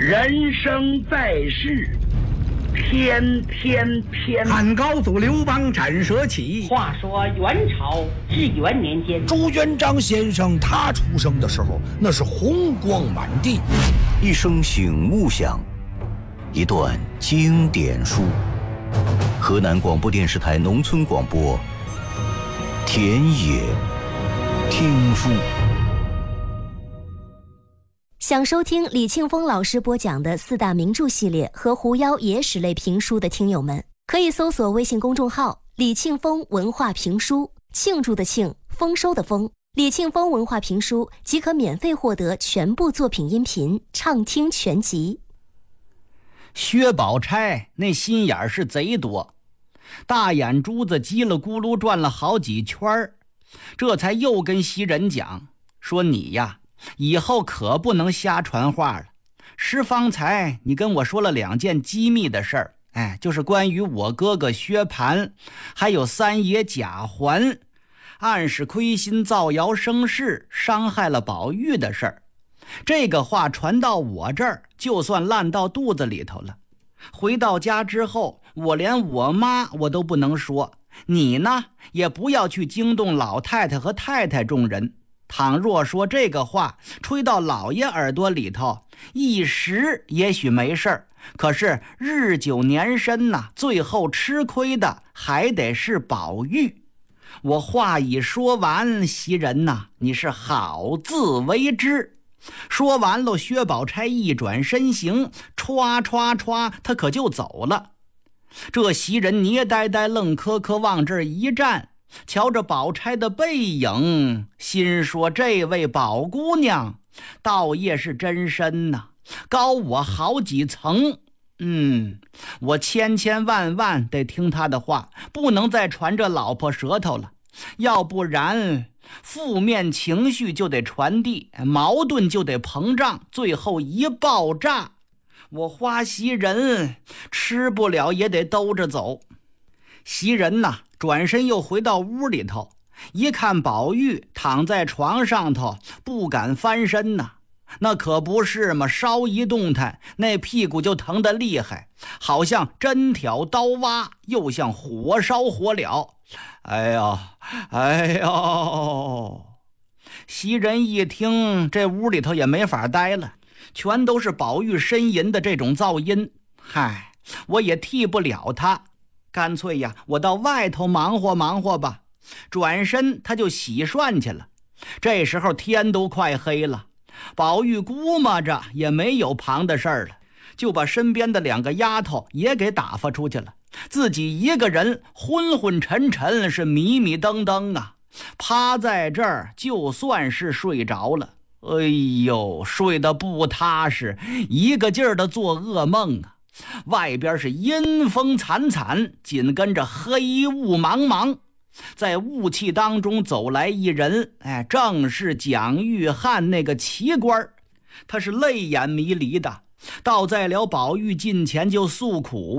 人生在世，天天偏。 汉高祖刘邦斩蛇起。 话说元朝至元年间， 朱元璋先生他出生的时候，那是红光满地。 一声醒悟响，一段经典书。河南广播电视台农村广播，田野听书。 想收听李庆峰老师播讲的四大名著系列和狐妖野史类评书的听友们，可以搜索微信公众号李庆峰文化评书，庆祝的庆，丰收的丰，李庆峰文化评书即可免费获得全部作品音频畅听全集。 薛宝钗那心眼是贼多，大眼珠子叽里咕噜转了好几圈，这才又跟袭人讲说，你呀以后可不能瞎传话了。方才你跟我说了2件机密的事儿，就是关于我哥哥薛蟠还有三爷贾环暗使亏心造谣生事，伤害了宝玉的事儿。这个话传到我这儿，就算烂到肚子里头了。回到家之后，我连我妈我都不能说，你呢也不要去惊动老太太和太太众人。倘若说这个话吹到老爷耳朵里头，一时也许没事儿，可是日久年深呐，最后吃亏的还得是宝玉。我话已说完，袭人呐，你是好自为之。说完了，薛宝钗一转身形，歘歘歘，他可就走了。这袭人捏呆呆愣磕磕往这儿一站，瞧着宝钗的背影，心说这位宝姑娘道业是真深呐，高我好几层。我千万得听她的话，不能再传这老婆舌头了，要不然负面情绪就得传递，矛盾就得膨胀，最后一爆炸，我花袭人吃不了也得兜着走。袭人呐，转身又回到屋里头，一看宝玉躺在床上头，不敢翻身呐，那可不是嘛，稍一动弹，那屁股就疼得厉害，好像针挑刀挖，又像火烧火燎。哎呦！袭人一听，这屋里头也没法待了，全都是宝玉呻吟的这种噪音。我也替不了他，干脆呀，我到外头忙活吧。转身他就洗涮去了。这时候天都快黑了，宝玉估摸着也没有旁的事儿了，就把身边的2个丫头也给打发出去了，自己一个人昏昏沉沉，是迷迷瞪瞪啊，趴在这儿就算是睡着了。哎呦，睡得不踏实，一个劲儿的做噩梦啊。外边是阴风惨惨，紧跟着黑雾茫茫，在雾气当中走来一人，正是蒋玉菡那个奇官。他是泪眼迷离的，倒在了宝玉近前就诉苦